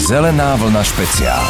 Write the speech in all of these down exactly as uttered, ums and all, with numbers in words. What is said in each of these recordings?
Zelená vlna špeciál.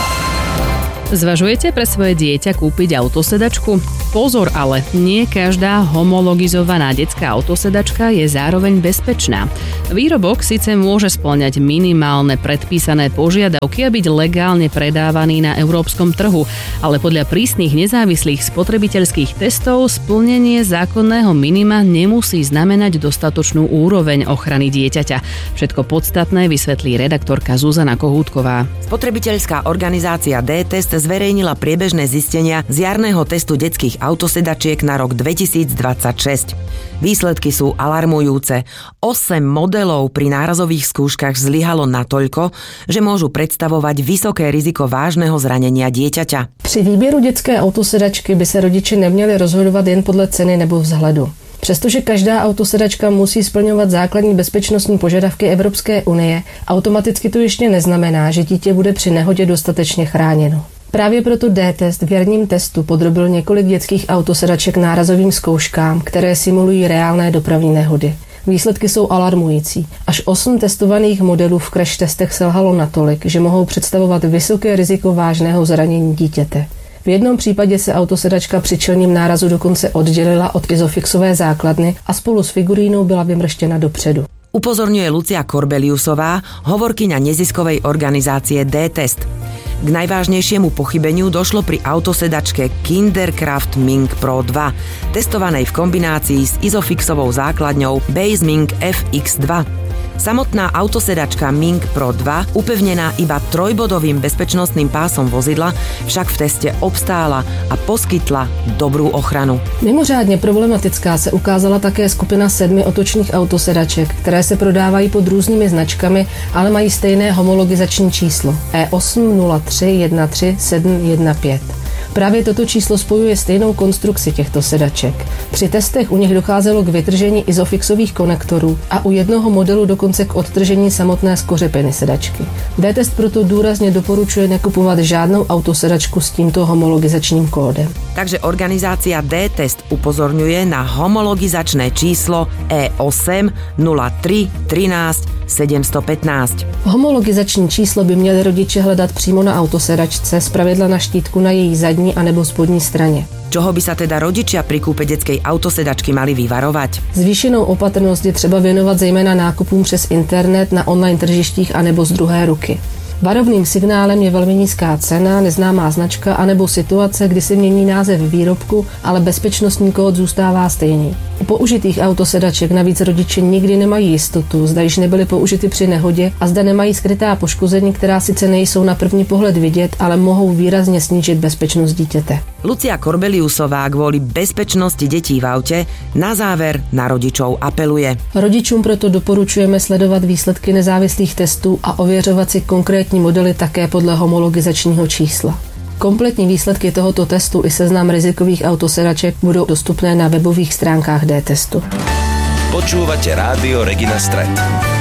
Zvažujete pre svoje dieťa kúpiť autosedačku? Pozor ale, nie každá homologizovaná detská autosedačka je zároveň bezpečná. Výrobok síce môže spĺňať minimálne predpísané požiadavky a byť legálne predávaný na európskom trhu, ale podľa prísnych nezávislých spotrebiteľských testov splnenie zákonného minima nemusí znamenať dostatočnú úroveň ochrany dieťaťa. Všetko podstatné vysvetlí redaktorka Zuzana Kohútková. Spotrebiteľská organizácia D-Test zverejnila priebežné zistenia z jarného testu detských autosedačiek na rok dvetisícdvadsaťšesť. Výsledky sú alarmujúce. osem modelov pri nárazových skúškach zlyhalo natoľko, že môžu predstavovať vysoké riziko vážneho zranenia dieťaťa. Při výběru dětské autosedačky by se rodiče neměli rozhodovat jen podle ceny nebo vzhledu. Přestože každá autosedačka musí splňovat základní bezpečnostní požadavky Evropské unie, automaticky to ještě neznamená, že dítě bude při nehodě dostatečně chráněno. Právě proto D-Test v jarním testu podrobil několik dětských autosedaček nárazovým zkouškám, které simulují reálné dopravní nehody. Výsledky jsou alarmující. Až osm testovaných modelů v crash testech selhalo natolik, že mohou představovat vysoké riziko vážného zranění dítěte. V jednom případě se autosedačka při čelním nárazu dokonce oddělila od izofixové základny a spolu s figurínou byla vymrštěna dopředu. Upozorňuje Lucia Korbeliusová, hovorkyňa neziskovej organizácie D-Test. K najvážnejšiemu pochybeniu došlo pri autosedačke Kinderkraft Mink Pro dva, testovanej v kombinácii s izofixovou základňou Base Mink F X dva. Samotná autosedačka Mink Pro dva, upevnená iba trojbodovým bezpečnostným pásom vozidla, však v teste obstála a poskytla dobrú ochranu. Mimořádně problematická se ukázala také skupina sedmi otočných autosedaček, které se prodávají pod různými značkami, ale mají stejné homologizační číslo E osm nula tři jedna tři sedm jedna pět. Právě toto číslo spojuje stejnou konstrukci těchto sedaček. Při testech u nich docházelo k vytržení izofixových konektorů a u jednoho modelu dokonce k odtržení samotné skořepiny sedačky. D-Test proto důrazně doporučuje nekupovat žádnou autosedačku s tímto homologizačním kódem. Takže organizácia D-Test upozorňuje na homologizačné číslo E osm nula tři třináct sedm jedna pět. Homologizační číslo by měli rodiče hledat přímo na autosedačce, zpravidla na štítku na její zadní anebo spodní straně. Čoho by sa teda rodičia pri kúpe detskej autosedačky mali vyvarovať? Zvýšenou opatrnost je třeba věnovat zejména nákupům přes internet na online tržištích anebo z druhé ruky. Varovným signálem je velmi nízká cena, neznámá značka anebo situace, kdy se mění název výrobku, ale bezpečnostní kód zůstává stejný. U použitých autosedaček navíc rodiče nikdy nemají jistotu, zda již nebyly použity při nehodě a zda nemají skrytá poškození, která sice nejsou na první pohled vidět, ale mohou výrazně snížit bezpečnost dítěte. Lucia Korbeliusová kvôli bezpečnosti detí v aute na záver na rodičov apeluje. Rodičům proto doporučujeme sledovat výsledky nezávislých testů a ověřovat si konkrétní modely také podle homologizačního čísla. Kompletní výsledky tohoto testu i seznam rizikových autosedaček budou dostupné na webových stránkách D-Testu. Počúvate rádio Regina Stret.